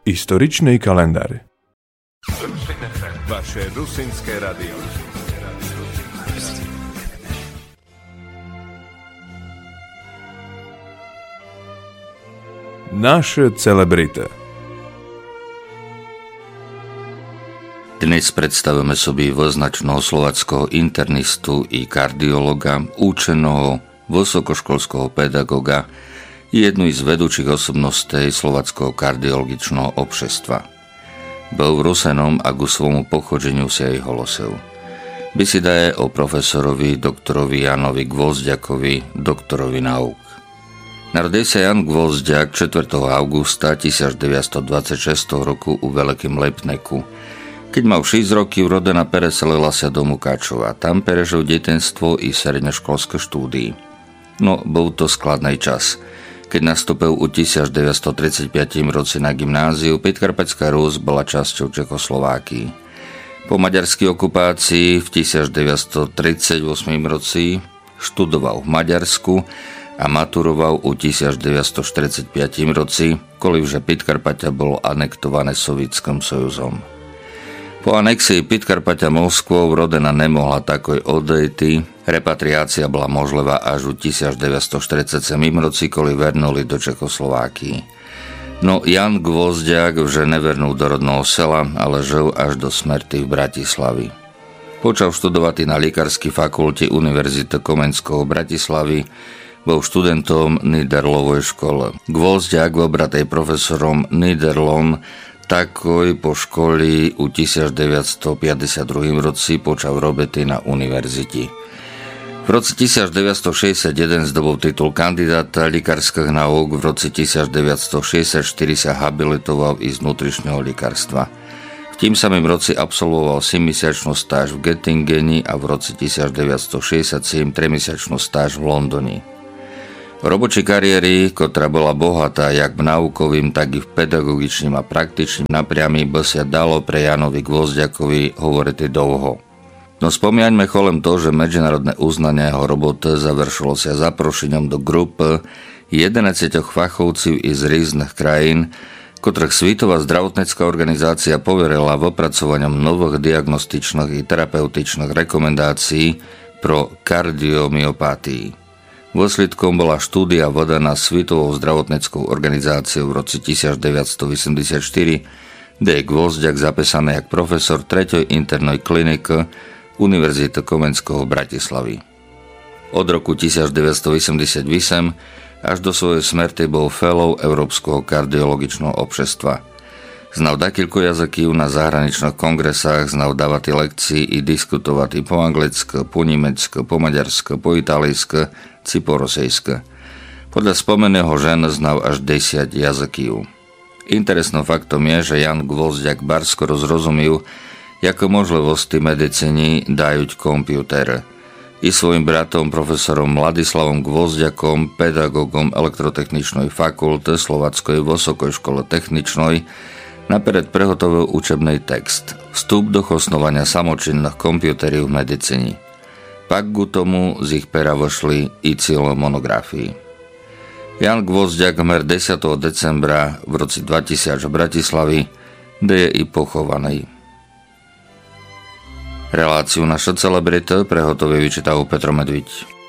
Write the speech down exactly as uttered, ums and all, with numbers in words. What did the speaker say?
Историчный календар. Vaše rusínske radio. Naše celebrity. Dnes predstavujeme sobie dvoznačného slováckého internistu i kardiologa, účeného vysokoškolského pedagoga i jednu z vedúcich osobností slováckého kardiologičného obšestva. Byl Rusenom a ku svojmu pochodzeniu si aj holosev. Beseda je o profesorovi doktorovi Janovi Gvozďakovi, doktorovi nauk. Narodil sa Jan Gvozďak čtvrtého augusta devätnásťstodvadsaťšesť roku u Veľkým Lepneku. Keď mal šesť rokov, rodina preselila sa do Mukáčova. Tam prežil detenstvo i srednjoškolské štúdii. No, bol to skladný čas. Keď nastúpil u devätnásťtridsaťpäť roci na gymnáziu, Podkarpatská Rus bola časťou Čechoslovákii. Po maďarskej okupácii v devätnásťtridsaťosem roci študoval v Maďarsku a maturoval u devätnásťštyridsaťpäť roci, kolivže Podkarpatia bolo anektované Sovietským sojuzom. Po anexii Podkarpatia Moskvou rodina nemohla takoj odejti, repatriácia bola možlivá až u devätnásťštyridsaťsedem roci, koli vernuli do Čechoslovákii. No Jan Gvozďak vže nevernul do rodného sela, ale žil až do smrti v Bratislavi. Počal študovať na lekárskej fakulte Univerzity Komenského Bratislavy, bol študentom Niederlovej škole. Gvozďak obratej profesorom Niederlom takoj po školi u devätnásťpäťdesiatdva roci počal robiť na univerzite. V roce devätnásťšesťdesiatjeden zdobol titul kandidáta lekárskych nauk, v roce devätnásťšesťdesiatštyri sa habilitoval i z nutričného lekárstva. V tým samým roci absolvoval sedemmesačnú stáž v Göttingeni a v roce devätnásťšesťdesiatsedem trojmesačnú stáž v Londone. V robočej kariéry, ktorá bola bohatá jak v naukovým, tak i v pedagogičným a praktičným napriami, by sa dalo pre Janovi Gvozďakovi hovoriť dlho. No spomínaňme cholem to, že medzinárodné uznanie jeho roboty završilo sa zaprošením do grupy jedenásť fachovcov iz rôznych krajín, ktorých Svetová zdravotnícka organizácia poverila v opracovaním nových diagnostičných i terapeutičných rekomendácií pro kardiomyopatii. Výsledkom bola štúdia vedená Svetovou zdravotníckou organizáciou v roce devätnásťstoosemdesiatštyri, kde je Gvozďak zapísaný jak profesor tretej internej kliniky Univerzity Komenského Bratislavy. Od roku devätnásťstoosemdesiatosem až do svojej smrti bol fellow Európskeho kardiologičného obšestva. Znal dakilko jazykov na zahraničných kongresách, znal dávať lekcie i diskutovať i po anglicky, po nemecky, po maďarsky, po italsky, či po rosejsky. Podľa spomeného žen znal až desať jazykov. Interesným faktom je, že Jan Gvozďak barskoro zrozumil, ako možlivosti medicíny dajú kompiutere. I svojim bratom profesorom Ladislavom Gvozďakom, pedagogom elektrotechničnej fakulty Slováckej vysokej škole techničnej, napered prehotovil učebný text Vstup do osnovania samočinných kompiuterov v medicíne. Pak ku tomu z ich pera vošli i cieľo monografii. Jan Gvozďak mer desiateho decembra v roce dvetisíc v Bratislavi, kde je i pochovaný. Reláciu Naša celebrita prehotovil vyčítal Petro Medviť.